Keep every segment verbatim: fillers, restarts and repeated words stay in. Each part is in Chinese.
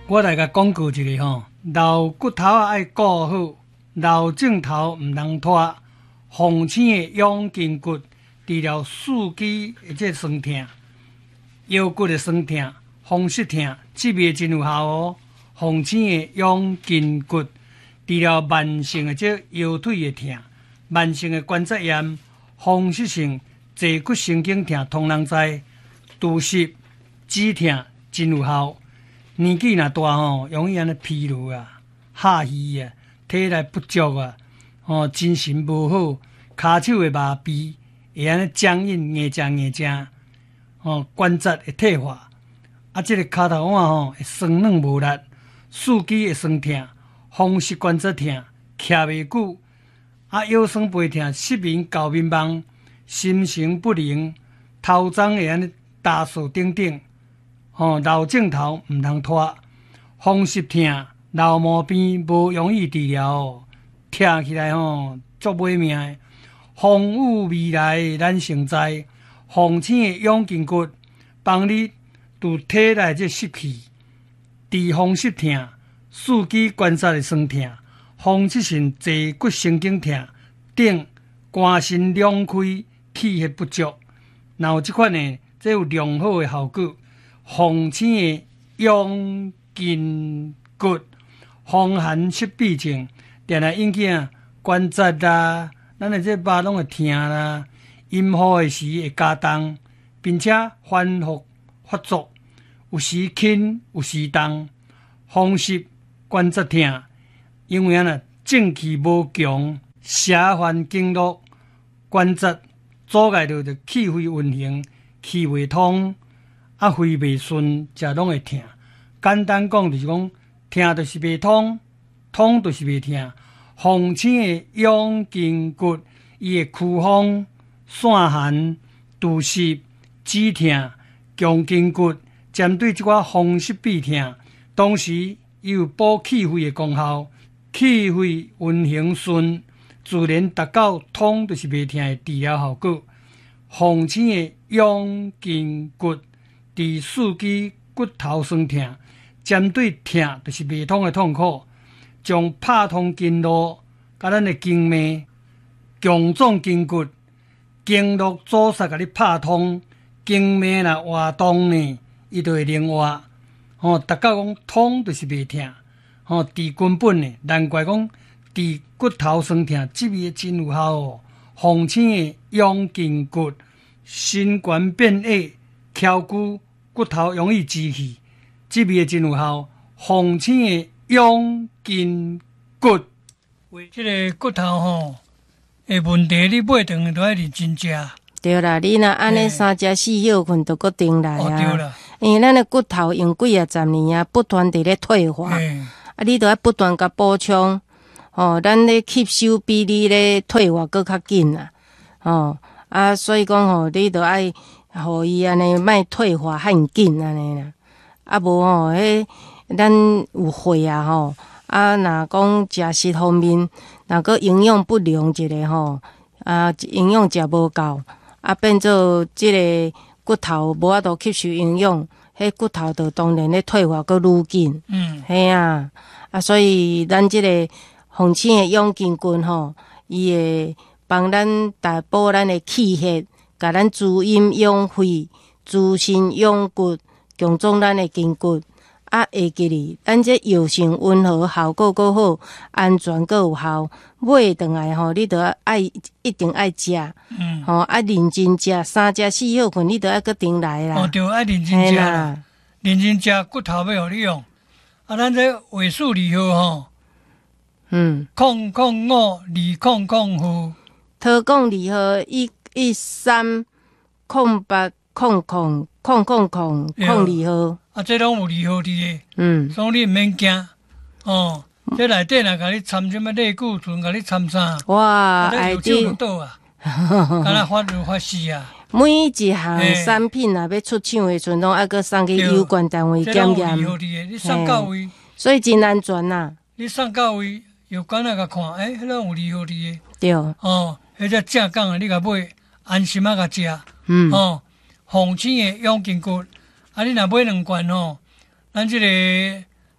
我来甲讲句一个吼，老骨头啊爱顾好，老镜头毋通拖。风醒的养筋骨，除了四肢的这酸痛、腰骨的酸痛、风湿痛，这味真有效哦。风醒的养筋骨，除了慢性的这腰腿的痛、慢性的关节炎、风湿性坐骨神经痛，通人知。除湿止痛真有效。年纪若大吼，容易安尼疲劳啊、下虚啊、体力不足啊。哦，精神无好，骹手的麻痹，会安尼僵硬、硬正硬正，哦，关节会退化，啊，这个骹头腕吼会酸软无力，四肢会酸痛，风湿关节痛，徛袂久，啊，腰酸背痛，失眠、搞眠梦，心神不宁，头鬃会安尼打数等等，哦，老镜头毋通拖，风湿痛、老毛病无容易治疗哦。听起来吼足买命的，风雨未来咱承载，风醒的养筋骨，帮你除体内这湿气，治风湿痛、四肢关节的酸痛、风湿性坐骨神经痛等肝肾两开、气血不足，然后这款呢，这有良好的效果。风醒的养筋骨，风寒湿痹症。定来引起啊关节啦，咱的这肉拢会痛啦，阴雨的时会加重，并且反复发作，有时轻有时重，风湿关节痛，因为啊呢正气无强，邪烦经络，关节阻碍到着气血运行，气未通，啊肺未顺，才拢会痛。简单讲就是讲，痛就是未通。通就是袂痛，风醒的养筋骨，伊会驱风、散寒、除湿、止痛、强筋骨，针对这款风湿痹痛，同时伊有补气血的功效，气血运行顺，自然达到通就是袂痛的治疗效果。风醒的养筋骨，治四肢骨头酸痛，针对痛就是袂通的痛苦。将拍通经络，甲咱的经脉、强壮筋骨、经络阻塞，甲你拍通，经脉若活动呢，伊就会灵活。吼、哦，逐个讲通就是袂痛，吼、哦，治根本呢，难怪讲治骨头酸痛，这味真有效哦。风醒的养筋骨，心肝变矮、翘骨、骨头容易支气，这味真有效。风醒的养筋骨，为这个骨头吼的问题，你买顿都要认真食。 对啦，你若安尼三食四休困，都搁顶来啊。 哦，对啦， 因为咱的骨头用几啊十年啊，不断伫咧退化，啊，你都要不断甲补充，哦，咱咧吸收比你咧退化搁较紧啦，哦，啊，所以讲吼，你都爱互伊安尼莫退化很紧安尼啦，啊，无吼，迄咱有血啊吼。啊，若讲食食方面，若个营养不良一个吼，啊，营养食无够，啊，变做即个骨头无法度吸收营养，迄骨头就当然咧退化，搁愈紧。嗯，系啊，啊，所以咱即个风醒的养筋骨吼，伊会帮咱大补咱的气血，甲咱滋阴养肺、滋肾养骨，强壮咱的筋骨。啊，会记哩，咱这药性温和，效果够好，安全够有效。买转来吼，你都要爱一定爱食，嗯，吼、哦、爱认真食，三食四休困，你都要搁顶来啦。 哦，对，爱认真食啦，认真食骨头要互你用。啊，咱这尾数二号吼，嗯，空空五二空空号， 特讲二号一一三空八空空空空空空二号。 啊，这拢有二号伫诶，嗯，所以你毋免惊，哦，这内底若甲你掺什么类固醇，甲你掺啥？ 哇， 爱滴有倒啊，敢若发热发死啊！ 每一项产品若要出厂诶阵，拢爱搁送去有关单位检验。 二号伫诶，你送到位， 所以真安全呐。 你送到位，有管啊甲看，诶，迄拢有二号伫诶。 对。 哦，迄只正港诶，你甲买，安心啊甲食。嗯。哦，风醒诶养筋骨。啊！你若买两罐吼，咱即个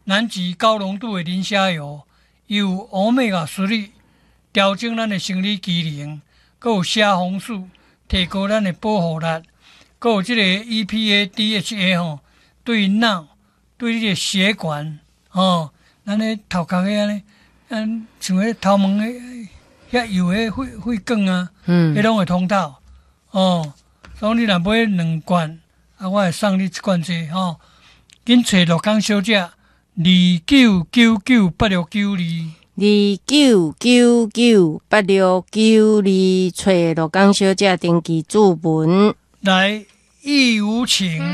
咱治高浓度的磷虾油，有欧米伽三粒，调整咱的生理机能，还有虾红素，提高咱的保护力，还有这个 E P A D H A 吼，对脑、对你的血管，吼，咱的头壳个安尼，嗯，像迄头毛个遐油个血血管啊，嗯，迄拢会通透，哦，所以你若买两罐，啊，我会送你一罐这吼，紧找罗江小姐，二九九九八六九二。 二九九九八六九二，找罗江小姐登记注文。 来，义无情。